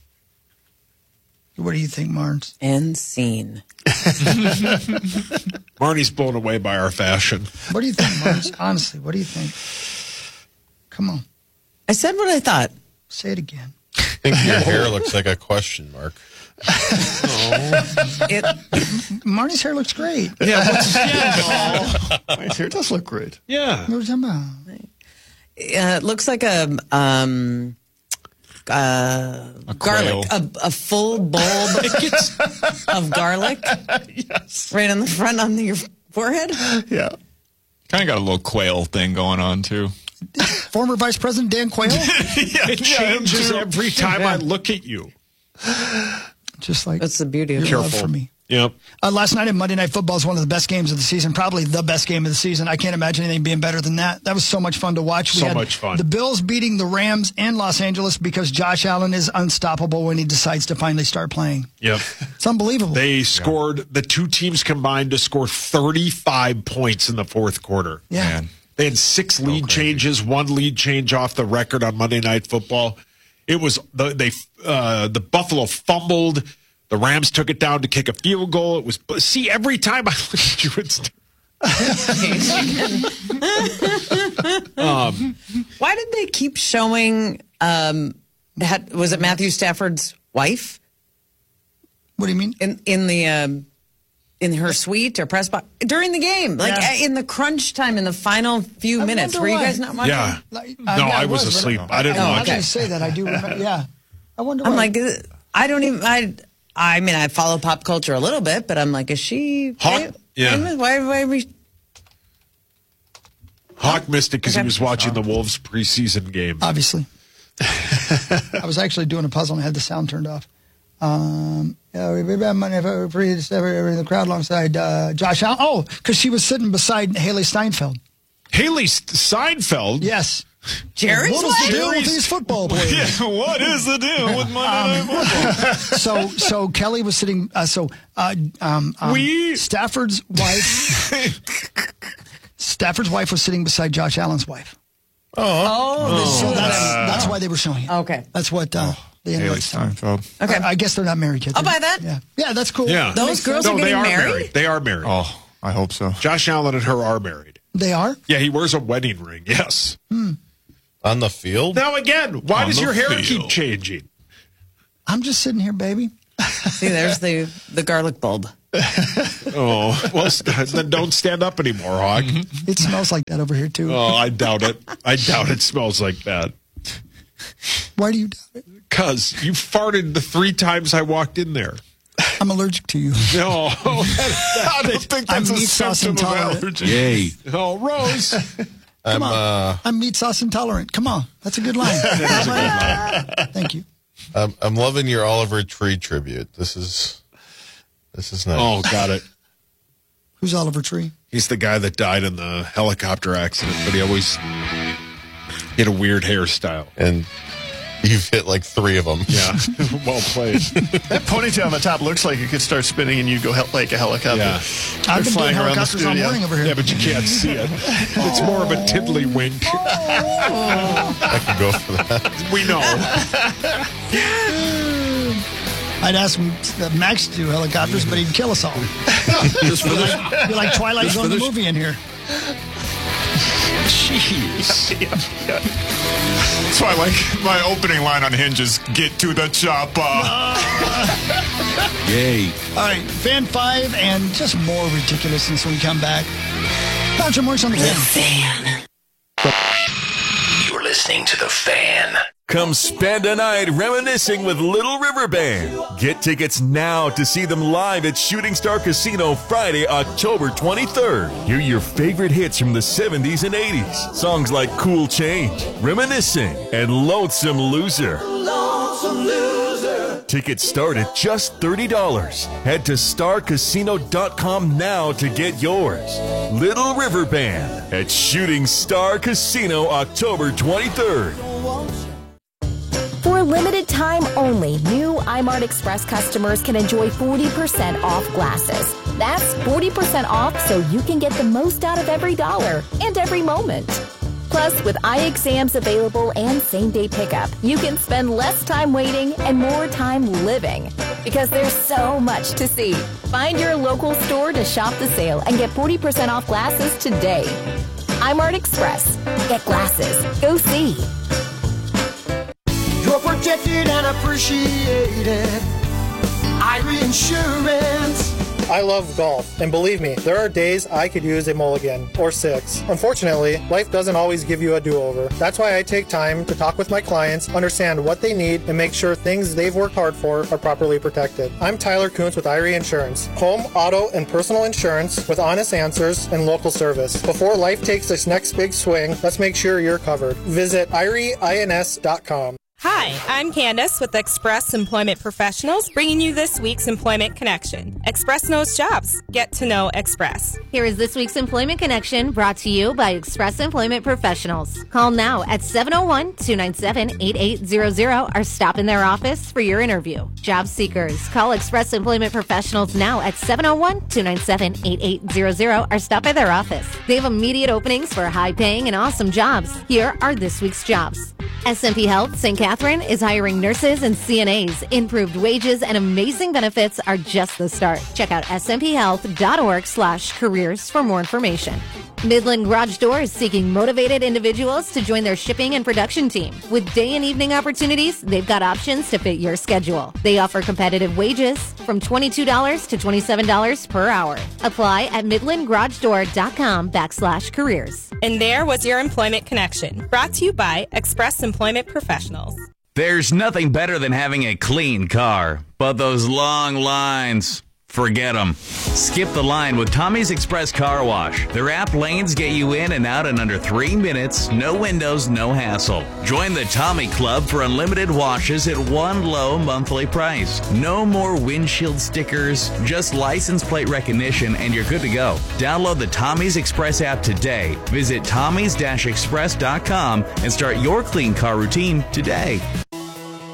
What do you think, Marnes? And scene. Marnie's blown away by our fashion. What do you think, Marnes? Honestly, what do you think? Come on, I said what I thought. say it again. I think your hair looks like a question mark. It, Marnie's hair looks great. Yeah, what's, yeah. My hair does look great. yeah. What are you talking about? uh, it looks like a um, uh, garlic, a, a full bulb of garlic, Yes. right on the front on your forehead. Yeah. Kind of got a little quail thing going on, too. Former Vice President Dan Quayle? It changes every time I look at you. Just like That's the beauty of your it. love for me. Yep. Uh, last night at Monday Night Football is one of the best games of the season, probably the best game of the season. I can't imagine anything being better than that. That was so much fun to watch. We So had much fun. The Bills beating the Rams and Los Angeles because Josh Allen is unstoppable when he decides to finally start playing. Yep. It's unbelievable. They scored, the two teams combined to score thirty-five points in the fourth quarter. yeah. Man. They had six lead changes, one lead change off the record on Monday Night Football. It was the they uh, the Buffalo fumbled. The Rams took it down to kick a field goal. It was see every time I look at you, it's. um, Why did they keep showing? Um, had, was it Matthew Stafford's wife? What do you mean? In in the um, in her suite or press box during the game, like Yeah. in the crunch time, in the final few I minutes. wonder Were you why. guys not watching? Yeah. Like, No, yeah, I was but asleep. I didn't Oh, watch I it. say that. I do remember. Yeah. I wonder I'm why. like, uh, I don't even. I I mean, I follow pop culture a little bit, but I'm like, is she? Hawk- yeah. Why? Why? Why we, Hawk missed it because he Okay. was watching the Wolves preseason game. Obviously. I was actually doing a puzzle and I had the sound turned off. Um, yeah, we got money for free in the crowd alongside uh, Josh Allen. Oh, because she was sitting beside Haley Steinfeld. Haley Steinfeld. Yes. Jerry's What is the wife? deal with these football players? What is the deal with Monday Night Football? so, so Kelly was sitting. Uh, so, uh, um, um, We- Stafford's wife. Stafford's wife was sitting beside Josh Allen's wife. Oh, so that's, that's why they were showing it. Okay. That's what uh, the Haley invites. Steinfeld. Okay. I, I guess they're not married yet. I'll They're- buy that. Yeah, yeah, that's cool. Yeah. That Those makes girls sense. are No, they getting are married? married. They are married. Oh, I hope so. Josh Allen and her are married. They are? Yeah, he wears a wedding ring. Yes. On the field? Now again, why On does the your hair field. keep changing? I'm just sitting here, baby. See, there's the, the garlic bulb. Oh, well, st- then don't stand up anymore, Hawk. It smells like that over here, too. Oh, I doubt it. I doubt it smells like that. Why do you doubt it? Because you farted the three times I walked in there. I'm allergic to you. No, I don't think that's I'm a meat sauce symptom of intolerant. allergy. Yay. Oh, Rose. I'm, Come on. uh, I'm meat sauce intolerant. Come on. That's a good line. Thank you. I'm, I'm loving your Oliver Tree tribute. This is, this is nice. Oh, got it. Who's Oliver Tree? He's the guy that died in the helicopter accident, but he always had a weird hairstyle. And you've hit like three of them. Yeah, well played. That ponytail on the top looks like it could start spinning and you go hel- like a helicopter. Yeah. I've been doing flying around the helicopters all studio. morning over here. Yeah, but you can't see it. It's more of a tiddlywink. I could go for that. We know. I'd ask him, uh, Max to do helicopters, but he'd kill us all. Just Be like, be like Twilight Zone the movie in here. Jeez. That's why, like, my opening line on Hinge is "Get to the chopper." Yay. All right, Fan five and just more ridiculousness when we come back. Patrick Morris on the Fan. You're listening to The Fan. Come spend a night reminiscing with Little River Band. Get tickets now to see them live at Shooting Star Casino Friday, October twenty-third. Hear your favorite hits from the seventies and eighties. Songs like Cool Change, Reminiscing, and Lonesome Loser. Lonesome Loser. Tickets start at just thirty dollars. Head to star casino dot com now to get yours. Little River Band at Shooting Star Casino October twenty-third. For a limited time only, new iMart Express customers can enjoy forty percent off glasses. That's forty percent off so you can get the most out of every dollar and every moment. Plus, with eye exams available and same-day pickup, you can spend less time waiting and more time living. Because there's so much to see. Find your local store to shop the sale and get forty percent off glasses today. iMart Express. Get glasses. Go see. You're protected and appreciated. Irie Insurance. I love golf, and believe me, there are days I could use a mulligan or six. Unfortunately, life doesn't always give you a do-over. That's why I take time to talk with my clients, understand what they need, and make sure things they've worked hard for are properly protected. I'm Tyler Kuntz with Irie Insurance, home, auto, and personal insurance with honest answers and local service. Before life takes its next big swing, let's make sure you're covered. Visit irie ins dot com. Hi, I'm Candace with Express Employment Professionals, bringing you this week's Employment Connection. Express knows jobs. Get to know Express. Here is this week's Employment Connection brought to you by Express Employment Professionals. Call now at seven oh one, two nine seven, eight eight zero zero or stop in their office for your interview. Job seekers, call Express Employment Professionals now at seven oh one, two nine seven, eight eight zero zero or stop by their office. They have immediate openings for high-paying and awesome jobs. Here are this week's jobs. S and P Health Saint Catherine is hiring nurses and C N As. Improved wages and amazing benefits are just the start. Check out s m p health dot org slash careers for more information. Midland Garage Door is seeking motivated individuals to join their shipping and production team. With day and evening opportunities, they've got options to fit your schedule. They offer competitive wages from twenty-two dollars to twenty-seven dollars per hour. Apply at midland garage door dot com backslash careers. And there was your Employment Connection, brought to you by Express Employment Professionals. There's nothing better than having a clean car, but those long lines, forget them. Skip the line with Tommy's Express Car Wash. Their app lanes get you in and out in under three minutes, no windows, no hassle. Join the Tommy Club for unlimited washes at one low monthly price. No more windshield stickers, just license plate recognition and you're good to go. Download the Tommy's Express app today. Visit tommys dash express dot com and start your clean car routine today.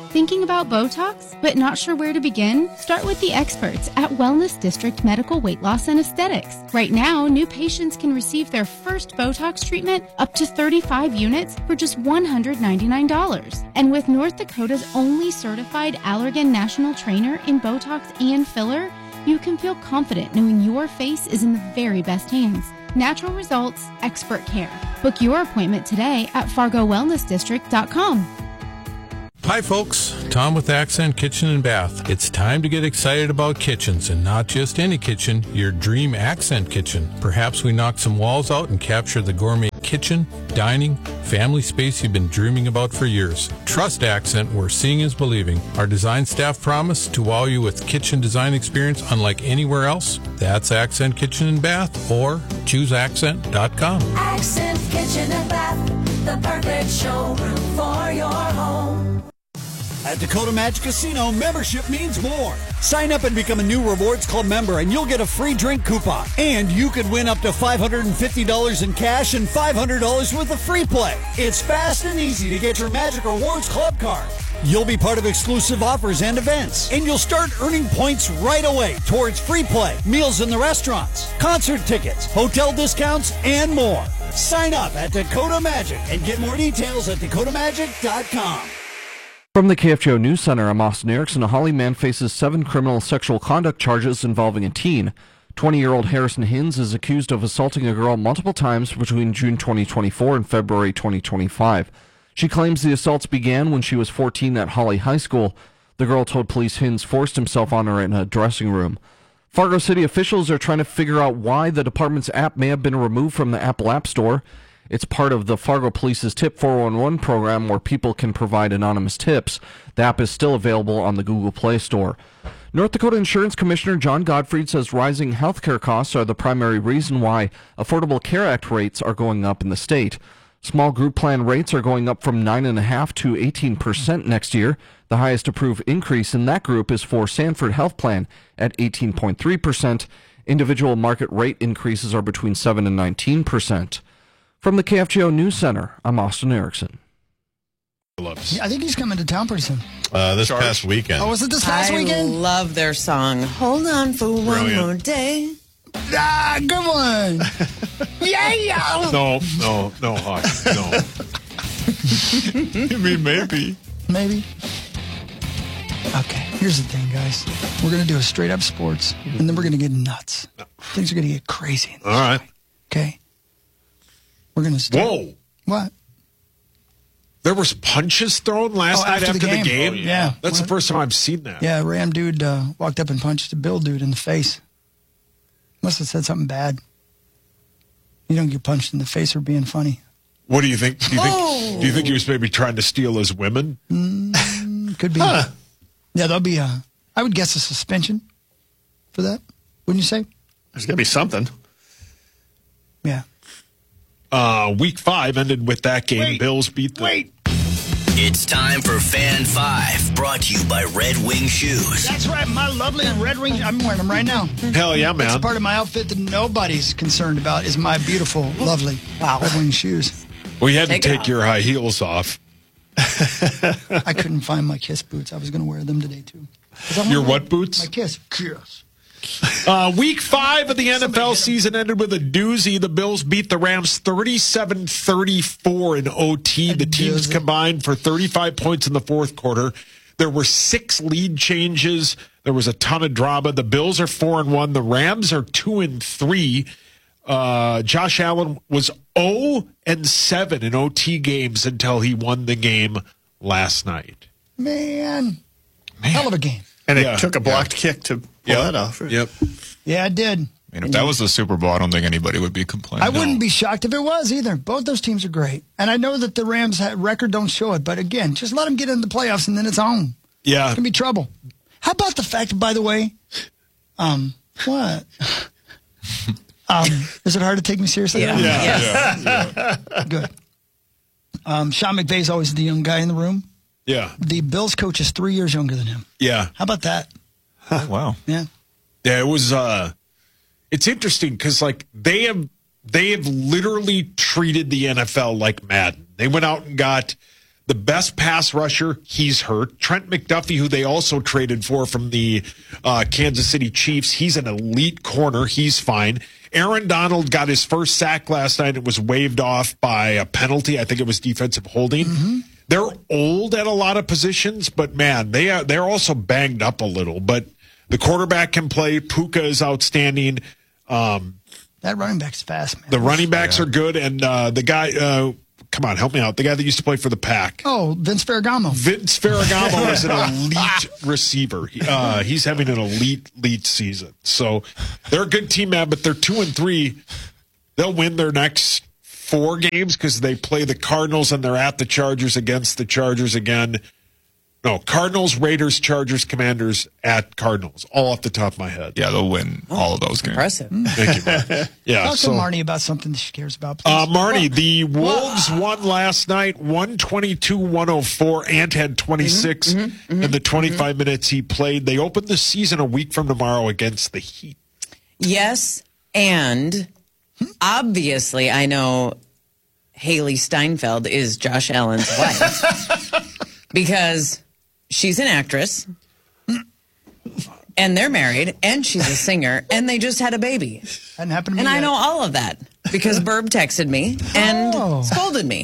Thinking about Botox, but not sure where to begin? Start with the experts at Wellness District Medical Weight Loss and Aesthetics. Right now, new patients can receive their first Botox treatment up to thirty-five units for just one hundred ninety-nine dollars. And with North Dakota's only certified Allergan National Trainer in Botox and filler, you can feel confident knowing your face is in the very best hands. Natural results, expert care. Book your appointment today at fargo wellness district dot com. Hi folks, Tom with Accent Kitchen and Bath. It's time to get excited about kitchens, and not just any kitchen, your dream Accent kitchen. Perhaps we knock some walls out and capture the gourmet kitchen, dining, family space you've been dreaming about for years. Trust Accent, where seeing is believing. Our design staff promise to wow you with kitchen design experience unlike anywhere else. That's Accent Kitchen and Bath, or choose accent dot com. Accent Kitchen and Bath, the perfect showroom for your home. At Dakota Magic Casino, membership means more. Sign up and become a new Rewards Club member, and you'll get a free drink coupon. And you could win up to five hundred fifty dollars in cash and five hundred dollars worth of free play. It's fast and easy to get your Magic Rewards Club card. You'll be part of exclusive offers and events, and you'll start earning points right away towards free play, meals in the restaurants, concert tickets, hotel discounts, and more. Sign up at Dakota Magic and get more details at dakota magic dot com. From the K F G O News Center, I'm Austin Erickson. A Holly man faces seven criminal sexual conduct charges involving a teen. twenty-year-old Harrison Hins is accused of assaulting a girl multiple times between June twenty twenty-four and February twenty twenty-five. She claims the assaults began when she was fourteen at Holly High School. The girl told police Hins forced himself on her in a dressing room. Fargo City officials are trying to figure out why the department's app may have been removed from the Apple App Store. It's part of the Fargo Police's Tip four one one program, where people can provide anonymous tips. The app is still available on the Google Play Store. North Dakota Insurance Commissioner John Gottfried says rising health care costs are the primary reason why Affordable Care Act rates are going up in the state. Small group plan rates are going up from nine point five to eighteen percent next year. The highest approved increase in that group is for Sanford Health Plan at eighteen point three percent. Individual market rate increases are between seven and nineteen percent. From the K F G O News Center, I'm Austin Erickson. Yeah, I think he's coming to town pretty soon. Uh, this Charge. past weekend. Oh, was it this past I weekend? I love their song. Hold on for one Brilliant. more day. Ah, good one. Yeah, yeah. No, no, no, Hawk, no. I mean, maybe. Maybe. Okay, here's the thing, guys. We're going to do a straight up sports, and then we're going to get nuts. Things are going to get crazy. All right. Okay. We're going to start. Whoa. What? There was punches thrown last Oh, night after after, the the game. game? Oh, yeah. That's What? the first time I've seen that. Yeah, Ram dude uh, walked up and punched the Bill dude in the face. Must have said something bad. You don't get punched in the face for being funny. What do you think? Do you think, Oh. do you think he was maybe trying to steal his women? Mm, could be. Huh. Yeah, there'll be a, I would guess a suspension for that. Wouldn't you say? There's got to be something. Yeah. Uh, week five ended with that game. Wait, Bills beat the... Wait. It's time for Fan five, brought to you by Red Wing Shoes. That's right, my lovely Red Wing. I'm wearing them right now. Hell yeah, man. It's part of my outfit that nobody's concerned about is my beautiful, lovely wow. Red Wing shoes. Well, you had Take to it take off. your high heels off. I couldn't find my Kiss boots. I was going to wear them today, too. 'Cause I Your wanna what wear boots? My Kiss. Kiss. Uh, week five of the N F L season ended with a doozy. The Bills beat the Rams thirty-seven thirty-four in O T. The teams combined for thirty-five points in the fourth quarter. There were six lead changes. There was a ton of drama. The Bills are four and one. The Rams are two and three. Uh, Josh Allen was zero and seven in O T games until he won the game last night. Man. Hell of a game. And it Yeah. took a blocked kick to pull Yep. that off. Right? Yep. Yeah, I did. I mean, if that was the Super Bowl, I don't think anybody would be complaining. I wouldn't be shocked if it was either. Both those teams are great. And I know that the Rams' record don't show it, but again, just let them get in the playoffs and then it's on. Yeah. It's going to be trouble. How about the fact, by the way, um, what? um, is it hard to take me seriously? Yeah. Yeah. Yes. yeah. Good. Um, Sean McVay's always the young guy in the room. Yeah. The Bills coach is three years younger than him. Yeah. How about that? Oh, wow. Yeah. Yeah, it was uh it's interesting because like they have they have literally treated the N F L like Madden. They went out and got The best pass rusher, he's hurt. Trent McDuffie, who they also traded for from the uh, Kansas City Chiefs, he's an elite corner. He's fine. Aaron Donald got his first sack last night. It was waved off by a penalty. I think it was defensive holding. Mm-hmm. They're old at a lot of positions, but, man, they are, they're also banged up a little. But the quarterback can play. Puka is outstanding. Um, that running back's fast, man. The running backs yeah. are good. And uh, the guy uh, – come on, help me out. The guy that used to play for the Pack. Oh, Vince Ferragamo. Vince Ferragamo is an elite receiver. Uh, he's having an elite, elite season. So they're a good team, man, but they're two and three. They'll win their next four games because they play the Cardinals and they're at the Chargers against the Chargers again. No, Cardinals, Raiders, Chargers, Commanders at Cardinals. All off the top of my head. Yeah, they'll win oh, all of those games. Impressive. Thank you, Marty. Yeah, Talk so, to Marnie about something that she cares about, please. Uh, Marnie, the Wolves Whoa. won last night, one twenty-two to one oh four. Ant had twenty-six mm-hmm, mm-hmm, in the twenty-five mm-hmm. minutes he played. They opened the season a week from tomorrow against the Heat. Yes, and obviously I know Haley Steinfeld is Josh Allen's wife because she's an actress, and they're married, and she's a singer, and they just had a baby. Hadn't happened to me And yet. I know all of that because Burb texted me and oh. scolded me.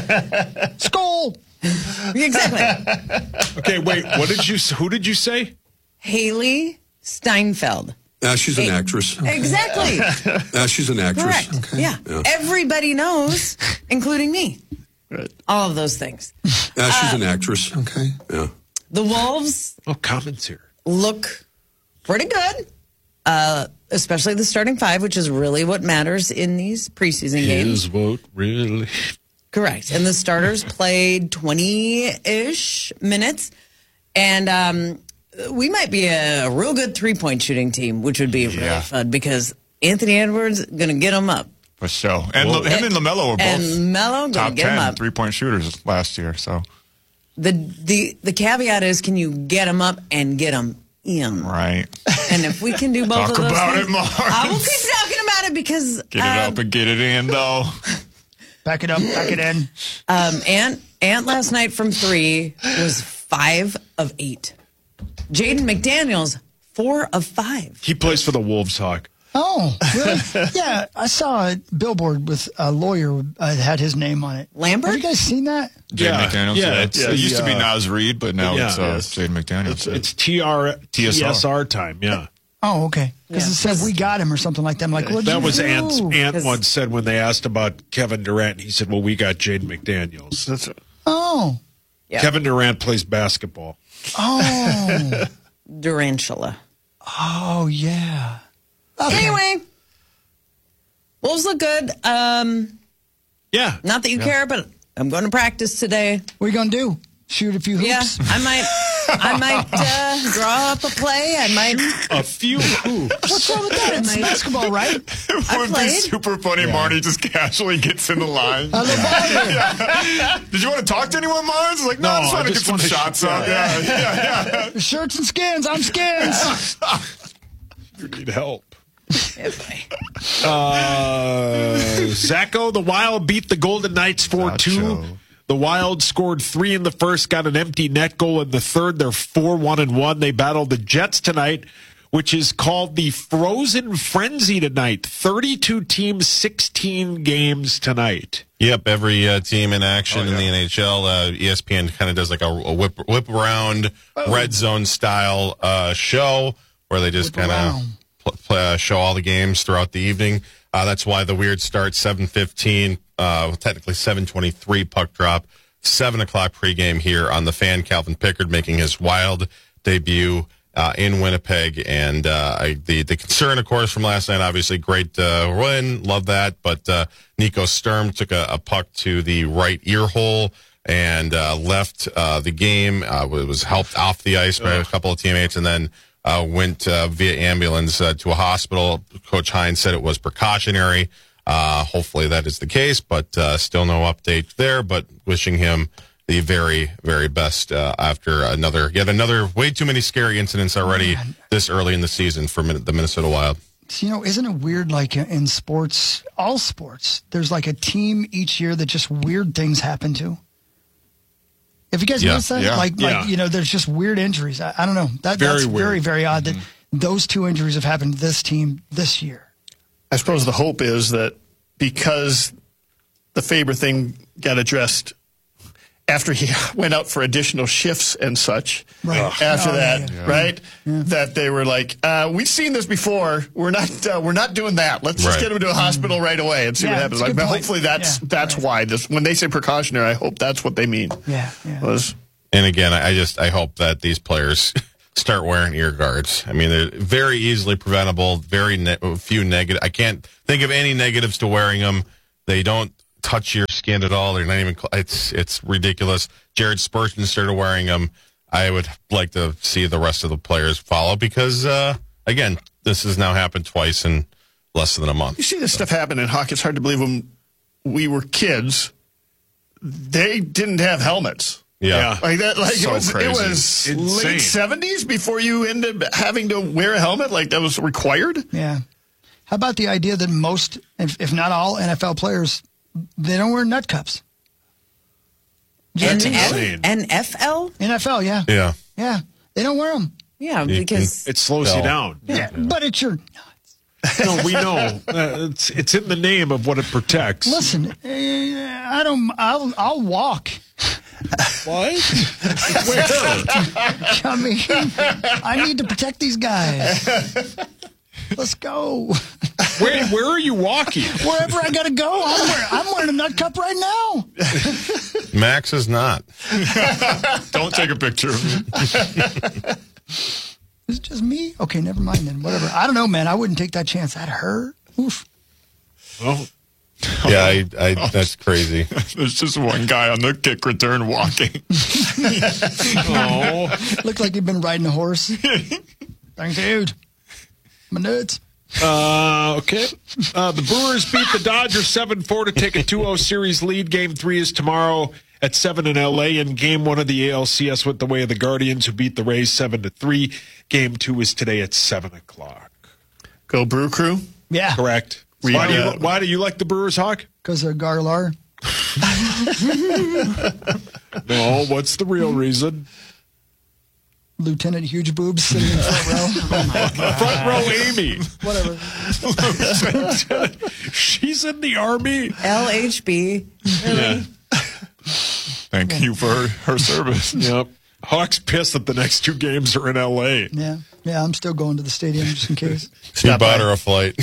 Scold! Exactly. Okay, wait, what did you, who did you say? Haley Steinfeld. Uh, she's an A- actress. Exactly. Uh, she's an actress. Correct. Okay. Yeah. yeah. Everybody knows, including me. Right. All of those things. Uh, she's uh, an actress. Okay. Yeah. The Wolves oh, comments here. look pretty good, uh, especially the starting five, which is really what matters in these preseason games. Is what really. Correct. And the starters played twenty-ish minutes. And um, we might be a, a real good three-point shooting team, which would be yeah. really fun because Anthony Edwards going to get them up. For sure. And Whoa. him and LaMelo were both and Melo top get him ten up. three-point shooters last year. So the the the caveat is, can you get them up and get them in? Right. And if we can do both Talk of those about things, it, Mars. I will keep talking about it because get it uh, up and get it in, though. Back it up, back it in. Um, Ant Ant last night from three was five of eight. Jaden McDaniels four of five. He plays for the Wolves, Hawk. Oh, really? Yeah, I saw a billboard with a lawyer uh, had his name on it. Lambert? Have you guys seen that? Jaden Yeah, McDaniels. yeah, Yeah, it's, yeah, it used yeah. to be Naz Reid, but now Yeah. it's uh, Yes. Jaden McDaniels. It's T R T S R time, yeah. Oh, okay. Because Yeah. it said we got him or something like that. I'm like, what? That was do? Ant's, Ant 'Cause- once said when they asked about Kevin Durant, he said, well, we got Jaden McDaniels. That's Oh, Yeah. Kevin Durant plays basketball. oh, Durantula. oh, yeah. Okay. Anyway, Wolves look good. Um, Yeah. not that you Yeah. care, but I'm going to practice today. What are you going to do? Shoot a few hoops? Yeah, I might. I might uh, draw up a play. I might. A few hoops. What's wrong with that? It's basketball, right? It would be played. super funny. Yeah. Marty just casually gets in the line. I love volleyball. Yeah. Did you want to talk to anyone, Mars? Like, no, No, I'm just I trying to just get some wanna shots shoot- up. Yeah, yeah, yeah. Shirts and skins. I'm skins. You need help. Yeah, boy. Uh, Zacho, the Wild beat the Golden Knights four two. Zacho. The Wild scored three in the first, got an empty net goal in the third. They're four one and one. They battled the Jets tonight, which is called the Frozen Frenzy tonight. thirty-two teams, sixteen games tonight. Yep, every uh, team in action Oh, yeah. in the N H L. Uh, E S P N kind of does like a, a whip whip around Oh. red zone style uh, show where they just Whip kind around. of pl- pl- uh, show all the games throughout the evening. Uh, that's why the weird start, seven fifteen, uh, technically seven twenty-three puck drop, seven o'clock pregame here on the Fan. Calvin Pickard making his Wild debut uh, in Winnipeg. And uh, I, the, the concern, of course, from last night, obviously great uh, win, love that. But uh, Nico Sturm took a, a puck to the right ear hole and uh, left uh, the game. Uh, was helped off the ice by a couple of teammates and then Uh, went uh, via ambulance uh, to a hospital. Coach Hines said it was precautionary. Uh, hopefully that is the case, but uh, still no update there. But wishing him the very, very best uh, after another, yet another way too many scary incidents already Man. this early in the season for Min- the Minnesota Wild. So, you know, isn't it weird, like in sports, all sports, there's like a team each year that just weird things happen to? Have you guys Yeah. noticed that? Yeah. Like, Yeah. like you know, there's just weird injuries. I, I don't know. That, Very that's weird. very, very odd Mm-hmm. that those two injuries have happened to this team this year. I suppose the hope is that because the Faber thing got addressed after he went out for additional shifts and such, Right. after Oh, that, yeah, yeah. right? That they were like, uh, we've seen this before. We're not uh, we're not doing that. Let's just Right. get him to a hospital right away and see Yeah, what happens. that's a Like, good but point. hopefully that's Yeah, that's why this when they say precautionary, I hope that's what they mean. Yeah, yeah. Was And again, I I just I hope that these players start wearing ear guards. I mean, they're very easily preventable. Very ne- few negative. I can't think of any negatives to wearing them. They don't touch your skin at all. They're not even. Cl- it's it's ridiculous. Jared Spurgeon started wearing them. I would like to see the rest of the players follow because uh, again, this has now happened twice in less than a month. you see this stuff happen in hockey? It's hard to believe when we were kids, they didn't have helmets. Yeah. Like that, like So it was, crazy. it was Insane. late seventies before you ended up having to wear a helmet. Like that was required. Yeah. How about the idea that most, if, if not all, N F L players, they don't wear nut cups? N insane. F L? N F L, yeah. Yeah. Yeah. They don't wear them. Yeah, You because It slows you Tell. down. Yeah. But it's your, No, we know. Uh, it's, it's in the name of what it protects. listen, eh, I don't, I'll, I'll walk. What? Where? I mean, I need to protect these guys. Let's go. Where, where are you walking? Wherever I gotta go, I'm wearing, I'm wearing a nut cup right now. Max is not. Don't take a picture of me. Is it just me? Okay, never mind then. Whatever. I don't know, man. I wouldn't take that chance. That hurt. Oof. Oh, Yeah, I, I, that's crazy. There's just one guy on the kick return walking. oh. Looked like he'd been riding a horse. Thanks, dude. My nuts. Uh, okay. Uh, the Brewers beat the Dodgers seven four to take a two oh series lead. Game three is tomorrow at seven in L A, and game one of the A L C S went the way of the Guardians, who beat the Rays seven to three. Game two is today at seven o'clock. Go Brew Crew. Yeah. Correct. We, Why do, you, uh, why do you like the Brewers, Hawk? Because of Garlar. No, what's the real reason? Lieutenant Huge Boobs sitting in the front row. Front row Amy. Whatever. She's in the Army. L H B. Yeah. Thank you for her, her service. Yep. Hawk's pissed that the next two games are in L A. Yeah. Yeah, I'm still going to the stadium just in case. He bought her a flight.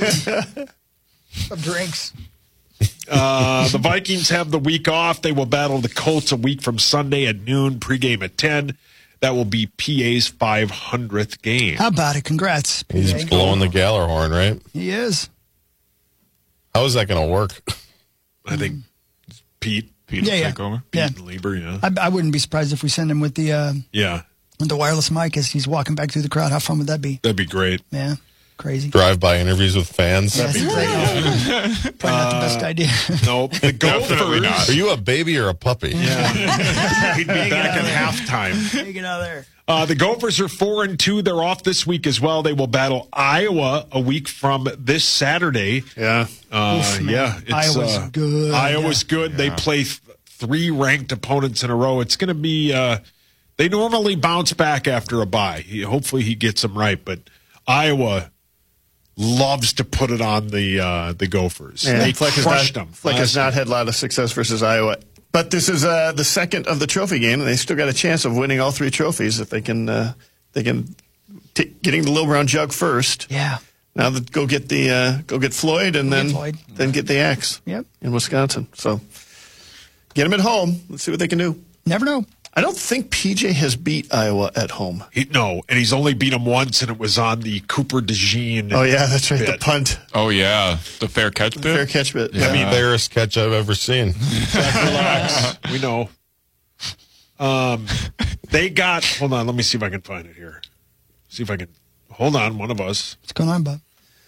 Of drinks. Uh, the Vikings have the week off. They will battle the Colts a week from Sunday at noon, pregame at ten. That will be P A's five hundredth game. How about it? Congrats. He's P A. blowing the Galler horn, right? He is. How is that going to work? I think Pete. Pete Yeah, will yeah. take over. Yeah. Pete and Lieber, yeah. I, I wouldn't be surprised if we send him with the uh, Yeah, with the wireless mic as he's walking back through the crowd. How fun would that be? that'd be great. Yeah. Crazy. Drive-by interviews with fans. Yes. Probably not the best idea. Nope. The Definitely not. Gophers. Are you a baby or a puppy? He'd be back at halftime. Take it out of there. Uh, the Gophers are four and two. They're off this week as well. They will battle Iowa a week from this Saturday. Yeah. Uh, Oof, man. yeah. It's, Iowa's uh, good. Iowa's good. They play th- three ranked opponents in a row. It's going to be. Uh, they normally bounce back after a bye. He, hopefully, he gets them right. But Iowa loves to put it on the uh, the Gophers. Yeah. They Fleck has crushed not, them. Fleck has last not had a lot of success versus Iowa. But this is uh, the second of the trophy game, and they still got a chance of winning all three trophies if they can. Uh, they can t- getting the Little Brown Jug first. Yeah. Now that go get the uh, go get Floyd, and Go get then Floyd. then get the Axe. Yep. In Wisconsin. So get them at home. Let's see what they can do. Never know. I don't think P J has beat Iowa at home. He, no, and he's only beat them once, and it was on the Cooper DeJean. Oh yeah, that's right. bit. The punt, Oh, yeah. The fair catch bit? fair catch bit. I mean, fairest catch I've ever seen. Relax. We know. Um, they got. Hold on. Let me see if I can find it here. See if I can. Hold on. One of us. What's going on, Bob?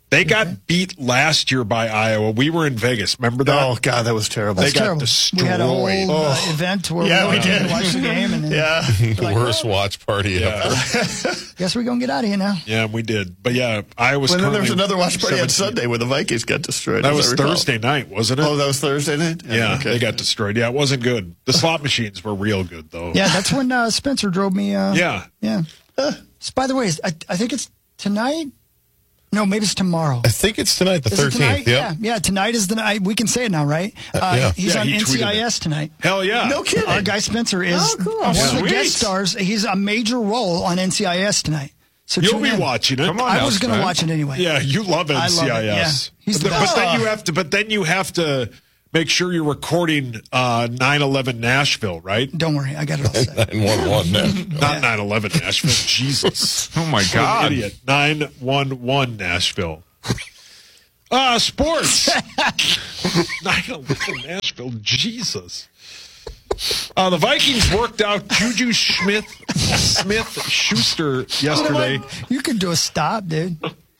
They got beat last year by Iowa. We were in Vegas. Remember that? Oh, God, that was terrible. That's they got terrible. destroyed. We had a whole uh, Oh. event where Yeah, we, we went in did. to watch the game. And then, Yeah. like, Worst watch party Yeah. ever. guess we're going to get out of here now. Yeah, we did. But yeah, Iowa's Well, then there was currently another watch party on seventeen. Sunday where the Vikings got destroyed. That as was I recall. Thursday night, wasn't it? Oh, that was Thursday night? yeah, okay. they got destroyed. Yeah, it wasn't good. The slot machines were real good, though. Yeah, that's when uh, Spencer drove me. Uh, Yeah. Yeah. Uh, by the way, I, I think it's tonight. No, maybe it's tomorrow. I think it's tonight, the Is it thirteenth. tonight? Yeah, yeah. Tonight is the night. We can say it now, right? Uh, yeah. He's Yeah, on he N C I tweeted S tonight. Hell yeah. No kidding. Our guy Spencer is Oh, cool. one of the Sweet. guest stars. He's a major role on N C I S tonight. So You'll tune be in. watching it. Come on I now, was going to Sven. watch it anyway. Yeah, you love I N C I S. love it, yeah. He's the but, best. but then you have to. But then you have to make sure you're recording uh, nine eleven Nashville, right? Don't worry, I got it all set. nine one one now. Not nine eleven Nashville. Jesus. Oh, my What an God. idiot. nine one one Nashville. Ah, uh, sports. nine eleven Nashville. Jesus. Uh, the Vikings worked out Juju Smith Smith Schuster yesterday. You could do a stop, dude.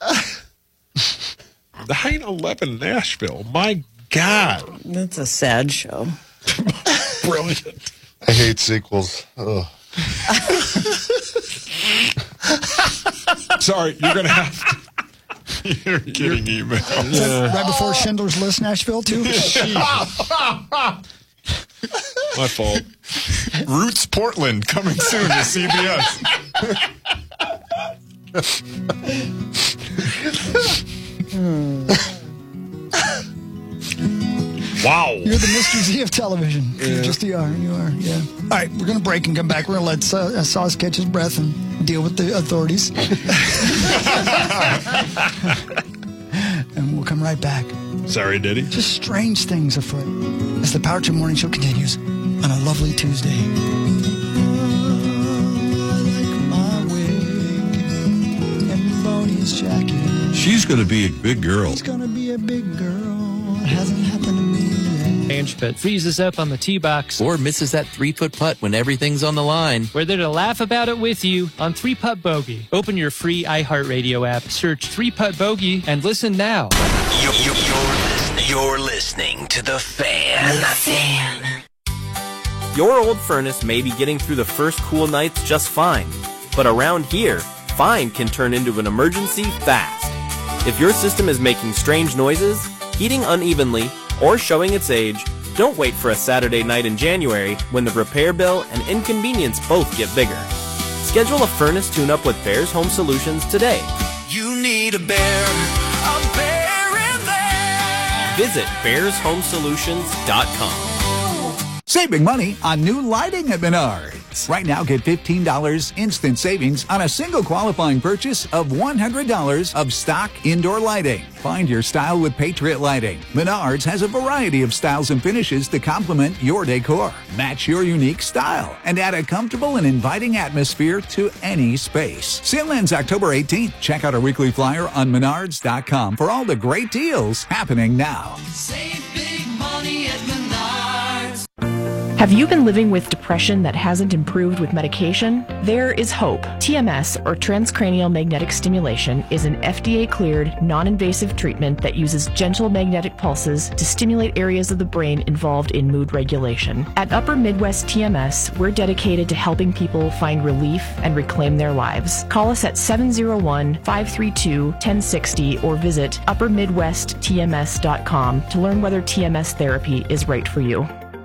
nine eleven Nashville. My God. That's a sad show. Brilliant. I hate sequels. Ugh. Sorry, you're going to have to. You're getting emails. Yeah. Right before Schindler's List, Nashville, too. My fault. Roots Portland coming soon to C B S. Wow. You're the Mister Z of television. You just you are. You are. Yeah. All right, we're gonna break and come back. We're gonna let uh, Sauce catch his breath and deal with the authorities, and we'll come right back. Sorry, Diddy. Just strange things afoot as the Power Trip Morning Show continues on a lovely Tuesday. She's going to be a big girl. She's gonna be a big girl. It hasn't happened to me yet. Range pit freezes up on the tee box, Or misses that three-foot putt when everything's on the line. we're there to laugh about it with you on Three Putt Bogey. Open your free iHeartRadio app, search Three Putt Bogey, and listen now. You're, you're, you're, listening, you're listening to The Fan. The Fan. Your old furnace may be getting through the first cool nights just fine, but around here, fine can turn into an emergency fast. If your system is making strange noises, heating unevenly, or showing its age, don't wait for a Saturday night in January when the repair bill and inconvenience both get bigger. Schedule a furnace tune-up with Bears Home Solutions today. You need a bear, a bear in there. Visit bears home solutions dot com. Saving money on new lighting at Menards. Right now, get fifteen dollars instant savings on a single qualifying purchase of one hundred dollars of stock indoor lighting. Find your style with Patriot Lighting. Menards has a variety of styles and finishes to complement your decor. Match your unique style and add a comfortable and inviting atmosphere to any space. Sale ends October eighteenth. Check out our weekly flyer on menards dot com for all the great deals happening now. Save big money at Menards. Have you been living with depression that hasn't improved with medication? There is hope. T M S, or transcranial magnetic stimulation, is an F D A-cleared, non-invasive treatment that uses gentle magnetic pulses to stimulate areas of the brain involved in mood regulation. At Upper Midwest T M S, we're dedicated to helping people find relief and reclaim their lives. Call us at seven oh one, five three two, one oh six oh or visit upper midwest t m s dot com to learn whether T M S therapy is right for you.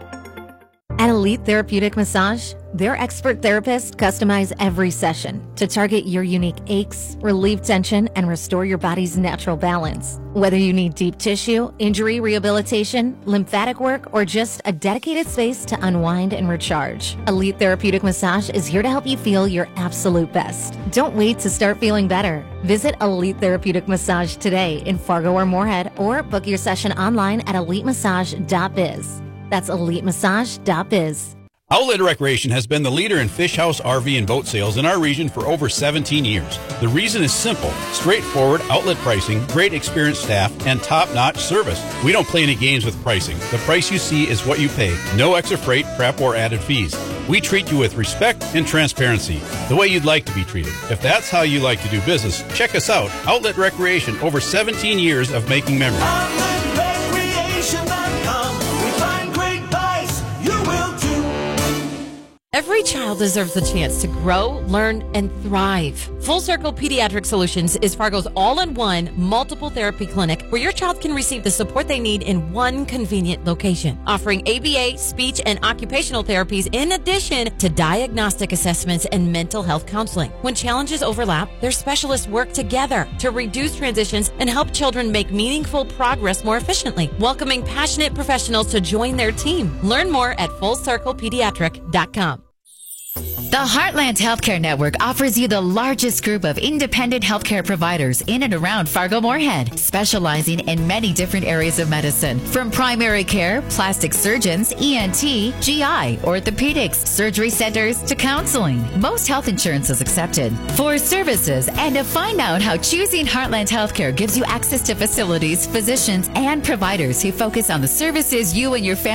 At Elite Therapeutic Massage, their expert therapists customize every session to target your unique aches, relieve tension, and restore your body's natural balance. Whether you need deep tissue, injury rehabilitation, lymphatic work, or just a dedicated space to unwind and recharge, Elite Therapeutic Massage is here to help you feel your absolute best. Don't wait to start feeling better. Visit Elite Therapeutic Massage today in Fargo or Moorhead, or book your session online at elite massage dot biz. That's elite massage dot biz. Outlet Recreation has been the leader in fish house, R V, and boat sales in our region for over seventeen years. The reason is simple: straightforward outlet pricing, great experienced staff, and top-notch service. We don't play any games with pricing. The price you see is what you pay. No extra freight, prep, or added fees. We treat you with respect and transparency, the way you'd like to be treated. If that's how you like to do business, check us out. Outlet Recreation, over seventeen years of making memories. outlet recreation dot com. We find great buys. You will too. Every child deserves a chance to grow, learn, and thrive. Full Circle Pediatric Solutions is Fargo's all-in-one multiple therapy clinic where your child can receive the support they need in one convenient location, offering A B A, speech, and occupational therapies in addition to diagnostic assessments and mental health counseling. When challenges overlap, their specialists work together to reduce transitions and help children make meaningful progress more efficiently, welcoming passionate professionals to join their team. Learn more at full circle pediatric dot com. The Heartland Healthcare Network offers you the largest group of independent healthcare providers in and around Fargo-Moorhead, specializing in many different areas of medicine, from primary care, plastic surgeons, E N T, G I, orthopedics, surgery centers, to counseling. Most health insurance is accepted. For services and to find out how choosing Heartland Healthcare gives you access to facilities, physicians, and providers who focus on the services you and your family